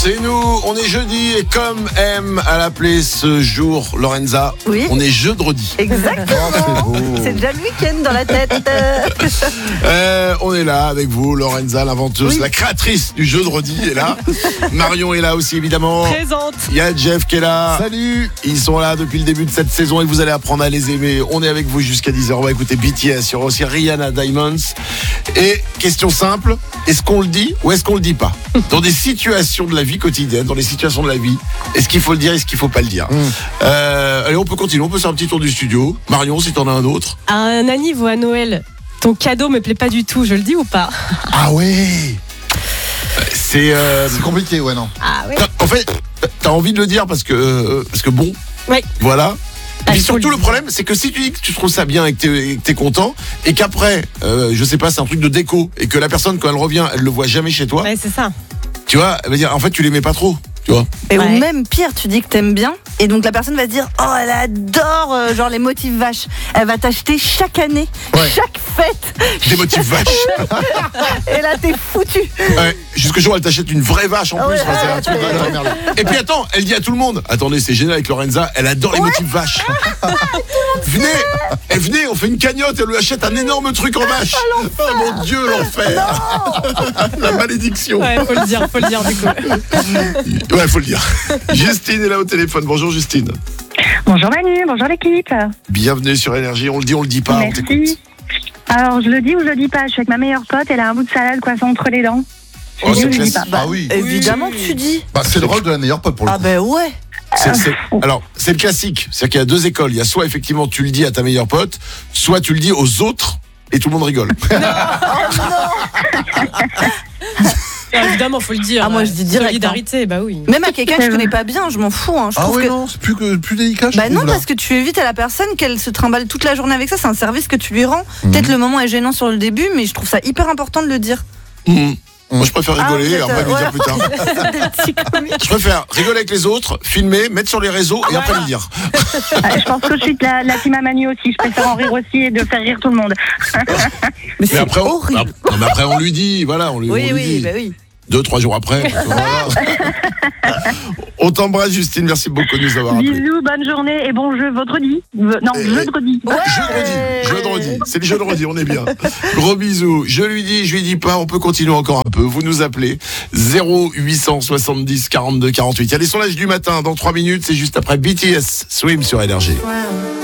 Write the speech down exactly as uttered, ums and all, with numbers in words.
C'est nous, on est jeudi et comme aime à l'appeler ce jour Lorenza, oui. on est jeudi. Exactement. Oh, c'est, c'est déjà le week-end dans la tête. euh, on est là avec vous, Lorenza, l'inventeuse, oui. la créatrice du jeudi est là. Marion est là aussi évidemment. Présente. Il y a Jeff qui est là. Salut. Ils sont là depuis le début de cette saison et vous allez apprendre à les aimer. On est avec vous jusqu'à dix heures. On va écouter B T S, il y aura aussi Rihanna Diamonds. Et question simple, est-ce qu'on le dit ou est-ce qu'on le dit pas? Dans des situations de la vie quotidienne, dans les situations de la vie, est-ce qu'il faut le dire, est-ce qu'il faut pas le dire? mm. euh, Allez, on peut continuer, on peut faire un petit tour du studio. Marion, si t'en as un autre. À un anniv ou à Noël, ton cadeau me plaît pas du tout, je le dis ou pas? Ah ouais. C'est, euh... c'est compliqué, ouais, non. Ah ouais. En fait, t'as envie de le dire parce que, euh, parce que bon, ouais. Voilà. Ah, et surtout, le problème, c'est que si tu dis que tu trouves ça bien et que t'es, que t'es content, et qu'après, euh, je sais pas, c'est un truc de déco, et que la personne, quand elle revient, elle le voit jamais chez toi, Ouais, c'est ça. tu vois, elle va dire, en fait, tu l'aimais pas trop, tu vois. Et Ouais. ou même pire, tu dis que t'aimes bien, et donc la personne va se dire, oh, elle adore euh, genre les motifs vaches. Elle va t'acheter chaque année, Ouais. chaque fête. Des motifs vaches. Et là, t'es foutu. Ouais, jusqu'au jour où elle t'achète une vraie vache en Ah plus. ouais, Enfin, c'est un ouais, truc ouais. de- de merde. Et puis attends, elle dit à tout le monde, attendez, c'est génial avec Lorenza, elle adore les motifs vaches. Venez, et venez, on fait une cagnotte, elle lui achète un énorme truc en vache. Oh mon Dieu, l'enfer. La malédiction. Ouais, faut le dire, faut le dire du coup. Ouais, faut le dire. Justine est là au téléphone. Bonjour Justine. Bonjour Manu, bonjour l'équipe. Bienvenue sur Énergie. On le dit, on le dit pas. On t'écoute. Merci. Alors je le dis ou je le dis pas, je suis avec ma meilleure pote, elle a un bout de salade coincé entre les dents. Je Oh, le dis c'est ou je le dis classique. pas. Ah oui. Évidemment que tu dis. Bah, c'est le rôle de la meilleure pote pour le Ah coup. ben ouais. C'est- c'est- alors, c'est le classique. C'est-à-dire qu'il y a deux écoles. Il y a soit effectivement tu le dis à ta meilleure pote, soit tu le dis aux autres et tout le monde rigole. Ah, évidemment, faut le dire. Ah, moi, je dis direct, Solidarité, bah oui. Même à quelqu'un que je connais pas bien, je m'en fous. Hein. Je Ah trouve oui, que... non, c'est plus, que, plus délicat, je Bah trouve, non, là. parce que tu évites à la personne qu'elle se trimballe toute la journée avec ça. C'est un service que tu lui rends. Mhm. Peut-être le moment est gênant sur le début, mais je trouve ça hyper important de le dire. Mmh. Moi, je préfère rigoler Ah, et vous après êtes, lui euh, dire plus tard. Des petits comiques. Je préfère rigoler avec les autres, filmer, mettre sur les réseaux et après lui dire. Ah, je pense que je suis de la, la team à Manu aussi, je préfère en rire aussi et de faire rire tout le monde. Mais Mais c'est après, on, horrible. non, mais après, on lui dit, voilà, on lui, Oui, on lui oui, dit. bah oui. Deux, trois jours après. Voilà. On t'embrasse, Justine. Merci beaucoup de nous avoir appelés. Bisous, bonne journée et bon jeu vendredi. Euh, Non, Et- jeudi. Ouais. Jeudi, jeudi, c'est le jeudi, on est bien. Gros bisous. Je lui dis, je lui dis pas, on peut continuer encore un peu. Vous nous appelez zéro huit cent soixante-dix quarante-deux quarante-huit. Il y a les sondages du matin dans trois minutes, c'est juste après B T S Swim sur Énergie. Ouais.